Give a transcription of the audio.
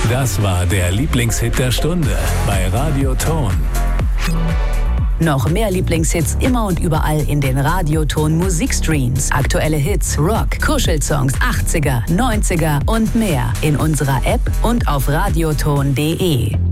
Das war der Lieblingshit der Stunde bei Radio Ton. Noch mehr Lieblingshits immer und überall in den Radioton Musikstreams. Aktuelle Hits, Rock, Kuschelsongs, 80er, 90er und mehr in unserer App und auf radioton.de.